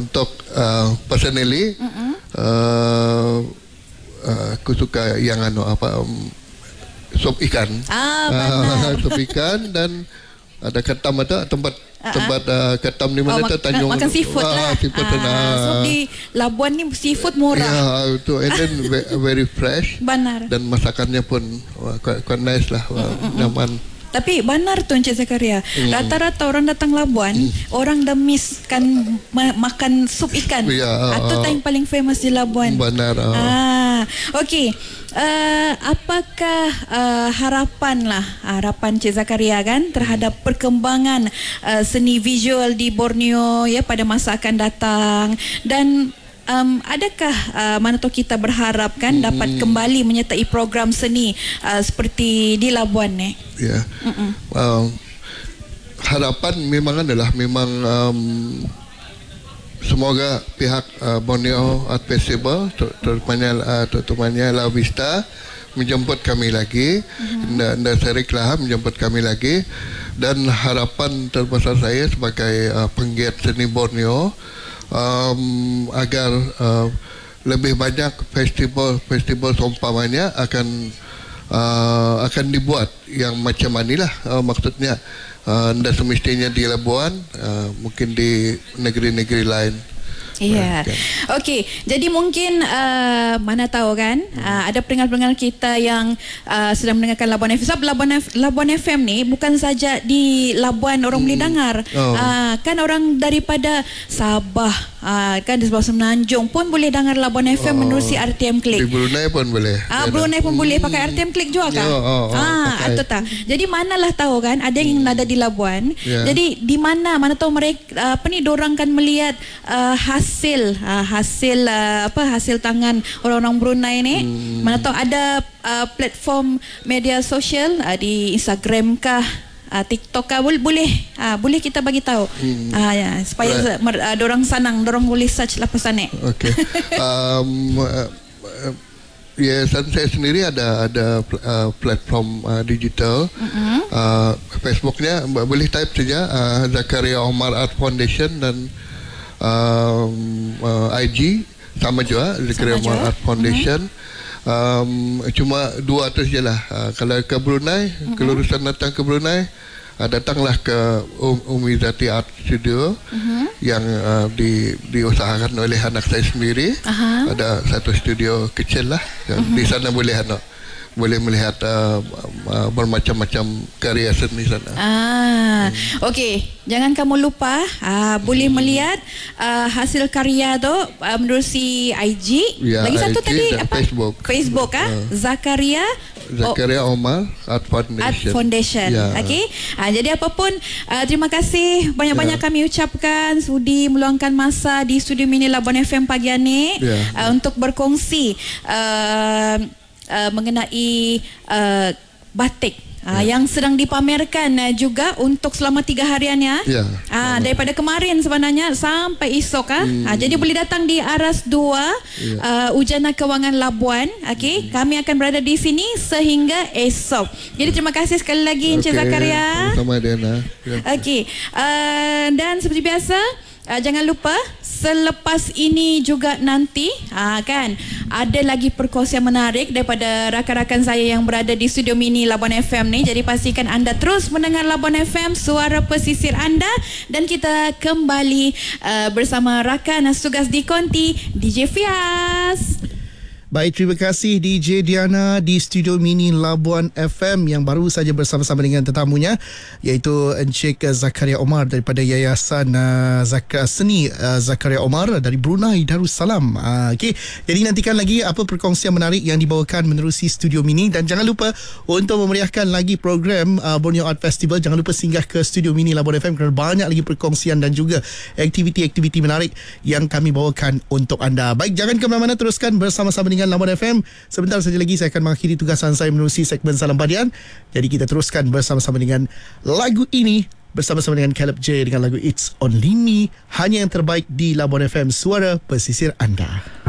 untuk personally, aku suka yang sup ikan. Sup ikan dan ada ketam, ada tempat ketam di mana Tanjung makan seafood lah. So di Labuan ni seafood murah. Ya, itu and then very fresh. Benar. Dan masakannya pun quite nice lah, nyaman. Tapi benar tu Encik Zakaria, rata-rata orang datang Labuan, orang dah miss kan makan sup ikan. Itu yang paling famous di Labuan. Benar. Okey. Apakah harapan Encik Zakaria kan terhadap perkembangan seni visual di Borneo ya pada masa akan datang, dan adakah mana tahu kita berharap kan dapat kembali menyertai program seni seperti di Labuan ni? Ya. Harapan memang semoga pihak Borneo Art Festival terutamanya La Vista menjemput kami lagi, dan Seriklah menjemput kami lagi, dan harapan terbesar saya sebagai penggiat seni Borneo agar lebih banyak festival seumpamanya akan dibuat yang macam inilah, maksudnya dan semestinya di Labuan, mungkin di negeri-negeri lain. Iya. Okey, jadi mungkin mana tahu kan ada pendengar-pendengar kita yang sedang mendengarkan Labuan FM. Sebab Labuan FM ni bukan saja di Labuan orang boleh dengar. Kan orang daripada Sabah, kan di sebelah Semenanjung pun boleh dengar Labuan FM menerusi RTM Click. Di Brunei pun boleh. Brunei pun boleh pakai RTM Click juga kan? Itu tak. Jadi manalah tahu kan ada yang ada di Labuan. Jadi di mana tahu mereka dorang kan melihat hasil tangan orang-orang Brunei ni. Mana tahu ada platform media sosial di Instagram kah, TikTok kah, boleh kita bagi tahu supaya dorang senang, dorang boleh search lah pesan ni. Okey. Saya sendiri ada platform digital. Facebooknya boleh type saja Zakaria Omar Art Foundation, dan IG sama juga Zakaria Omar Art Foundation. Cuma dua tu sajalah. Kalau ke Brunei, kelurusan datang ke Brunei, datanglah ke Umi Zati Art Studio yang diusahakan oleh anak saya sendiri. Ada satu studio kecil lah. Di sana boleh melihat bermacam-macam karya seni sana. Okey, jangan kamu lupa boleh melihat hasil karya tu menerusi IG. Lagi satu IG tadi apa? Facebook Zakaria Omar Art Foundation. Okey. Jadi apapun, terima kasih banyak-banyak kami ucapkan sudi meluangkan masa di studio mini Labuan FM pagi ini untuk berkongsi mengenai batik yang sedang dipamerkan juga untuk selama 3 harian ya. Daripada kemarin sebenarnya sampai esok. Jadi boleh datang di Aras 2 Ujana Kewangan Labuan. Okey, kami akan berada di sini sehingga esok. Jadi terima kasih sekali lagi Encik Zakaria. Sama-sama Diana. Okey, dan seperti biasa, jangan lupa selepas ini juga nanti kan ada lagi perkongsian menarik daripada rakan-rakan saya yang berada di studio mini Labuan FM ni. Jadi pastikan anda terus mendengar Labuan FM, suara pesisir anda, dan kita kembali bersama rakan tugas di Konti, DJ Fias. Baik, terima kasih DJ Diana di studio mini Labuan FM yang baru saja bersama-sama dengan tetamunya, iaitu Encik Zakaria Omar daripada Yayasan Seni Zakaria Omar dari Brunei Darussalam. Okey, jadi nantikan lagi apa perkongsian menarik yang dibawakan menerusi studio mini, dan jangan lupa untuk memeriahkan lagi program Borneo Art Festival, jangan lupa singgah ke studio mini Labuan FM kerana banyak lagi perkongsian dan juga aktiviti-aktiviti menarik yang kami bawakan untuk anda. Baik, jangan ke mana-mana, teruskan bersama-sama dengan Labuan FM. Sebentar saja lagi saya akan mengakhiri tugasan saya menerusi segmen Salam Padian. Jadi kita teruskan bersama-sama dengan lagu ini, bersama-sama dengan Caleb J dengan lagu It's Only Me, hanya yang terbaik di Labuan FM, suara pesisir anda.